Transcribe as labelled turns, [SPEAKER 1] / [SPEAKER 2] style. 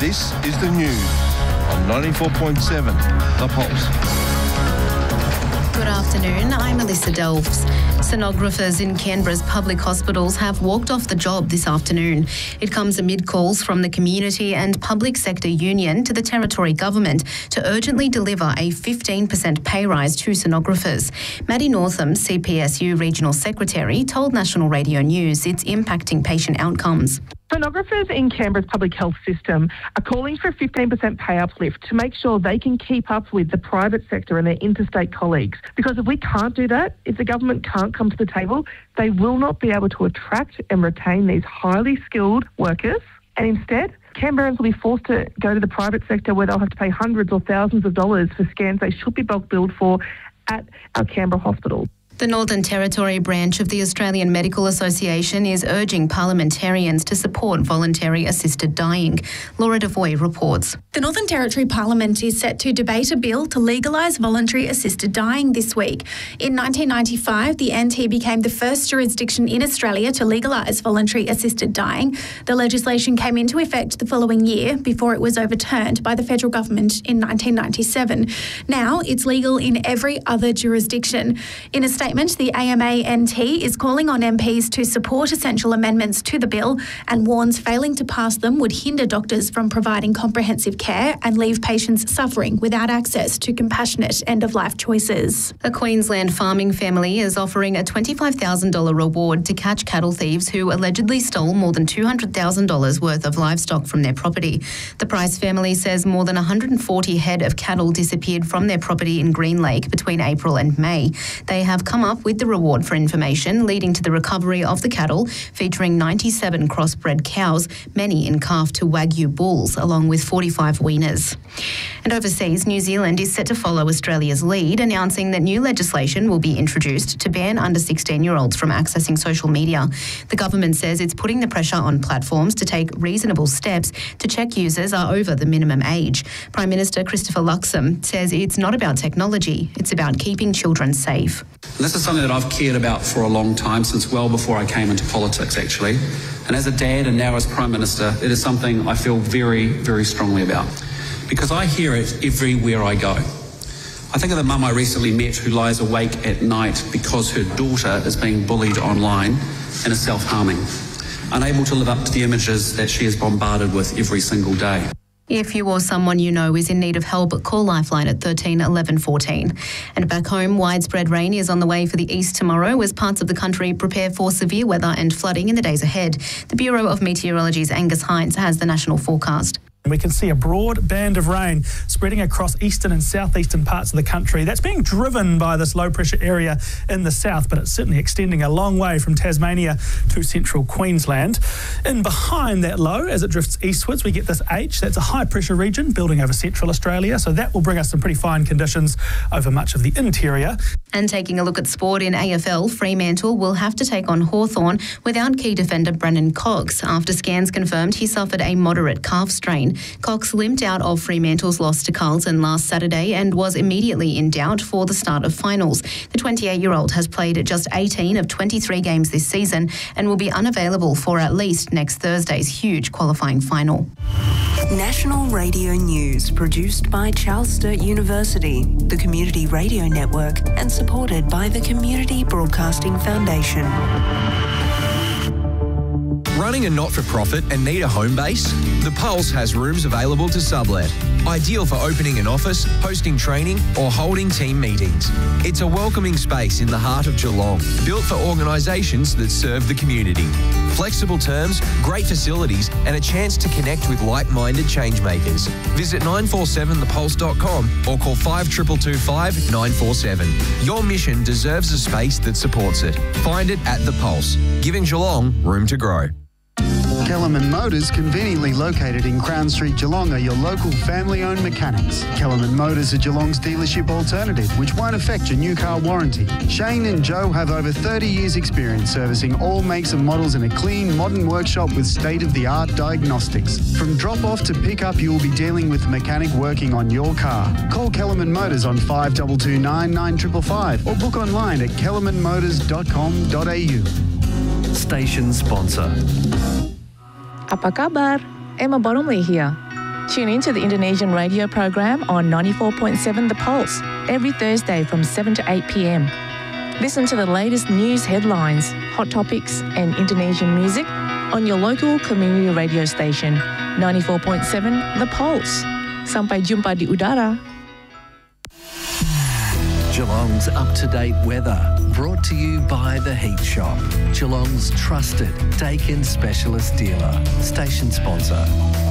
[SPEAKER 1] This is the news on 94.7 The Pulse.
[SPEAKER 2] Good afternoon, I'm Alyssa Delves. Sonographers in Canberra's public hospitals have walked off the job this afternoon. It comes amid calls from the community and public sector union to the Territory Government to urgently deliver a 15% pay rise to sonographers. Maddie Northam, CPSU Regional Secretary, told National Radio News it's impacting patient outcomes.
[SPEAKER 3] Sonographers in Canberra's public health system are calling for a 15% pay uplift to make sure they can keep up with the private sector and their interstate colleagues. Because if we can't do that, if the government can't come to the table, they will not be able to attract and retain these highly skilled workers. And instead, Canberrans will be forced to go to the private sector where they'll have to pay hundreds or thousands of dollars for scans they should be bulk billed for at our Canberra hospitals.
[SPEAKER 2] The Northern Territory branch of the Australian Medical Association is urging parliamentarians to support voluntary assisted dying. Laura Devoy reports.
[SPEAKER 4] The Northern Territory Parliament is set to debate a bill to legalise voluntary assisted dying this week. In 1995, the NT became the first jurisdiction in Australia to legalise voluntary assisted dying. The legislation came into effect the following year before it was overturned by the federal government in 1997. Now it's legal in every other jurisdiction. In a statement, the AMA-NT is calling on MPs to support essential amendments to the bill and warns failing to pass them would hinder doctors from providing comprehensive care and leave patients suffering without access to compassionate end-of-life choices.
[SPEAKER 2] A Queensland farming family is offering a $25,000 reward to catch cattle thieves who allegedly stole more than $200,000 worth of livestock from their property. The Price family says more than 140 head of cattle disappeared from their property in Green Lake between April and May. They have come up with the reward for information, leading to the recovery of the cattle, featuring 97 crossbred cows, many in calf to Wagyu bulls, along with 45 weaners. And overseas, New Zealand is set to follow Australia's lead, announcing that new legislation will be introduced to ban under 16-year-olds from accessing social media. The government says it's putting the pressure on platforms to take reasonable steps to check users are over the minimum age. Prime Minister Christopher Luxon says it's not about technology, it's about keeping children safe.
[SPEAKER 5] And this is something that I've cared about for a long time, since well before I came into politics, actually. And as a dad and now as Prime Minister, it is something I feel very, very strongly about, because I hear it everywhere I go. I think of the mum I recently met who lies awake at night because her daughter is being bullied online and is self-harming, unable to live up to the images that she is bombarded with every single day.
[SPEAKER 2] If you or someone you know is in need of help, call Lifeline at 13 11 14. And back home, widespread rain is on the way for the east tomorrow as parts of the country prepare for severe weather and flooding in the days ahead. The Bureau of Meteorology's Angus Hines has the national forecast.
[SPEAKER 6] We can see a broad band of rain spreading across eastern and southeastern parts of the country. That's being driven by this low-pressure area in the south, but it's certainly extending a long way from Tasmania to central Queensland. In behind that low, as it drifts eastwards, we get this H. That's a high-pressure region building over central Australia, so that will bring us some pretty fine conditions over much of the interior.
[SPEAKER 2] And taking a look at sport in AFL, Fremantle will have to take on Hawthorn without key defender Brennan Cox after scans confirmed he suffered a moderate calf strain. Cox limped out of Fremantle's loss to Carlton last Saturday and was immediately in doubt for the start of finals. The 28-year-old has played just 18 of 23 games this season and will be unavailable for at least next Thursday's huge qualifying final.
[SPEAKER 7] National Radio News, produced by Charles Sturt University, the Community Radio Network, and supported by the Community Broadcasting Foundation.
[SPEAKER 8] Running a not-for-profit and need a home base? The Pulse has rooms available to sublet. Ideal for opening an office, hosting training or holding team meetings. It's a welcoming space in the heart of Geelong, built for organisations that serve the community. Flexible terms, great facilities and a chance to connect with like-minded changemakers. Visit 947thepulse.com or call 5225 947. Your mission deserves a space that supports it. Find it at The Pulse, giving Geelong room to grow.
[SPEAKER 9] Kellerman Motors, conveniently located in Crown Street, Geelong, are your local family-owned mechanics. Kellerman Motors are Geelong's dealership alternative, which won't affect your new car warranty. Shane and Joe have over 30 years' experience servicing all makes and models in a clean, modern workshop with state-of-the-art diagnostics. From drop-off to pick-up, you will be dealing with a mechanic working on your car. Call Kellerman Motors on 5229 9555 or book online at kellermanmotors.com.au. Station sponsor.
[SPEAKER 10] Apa kabar? Emma Bottomley here. Tune in to the Indonesian radio program on 94.7 The Pulse every Thursday from 7 to 8 p.m. Listen to the latest news headlines, hot topics and Indonesian music on your local community radio station, 94.7 The Pulse. Sampai jumpa di udara.
[SPEAKER 11] Geelong's up-to-date weather, brought to you by The Heat Shop, Geelong's trusted Dakin specialist dealer, station sponsor.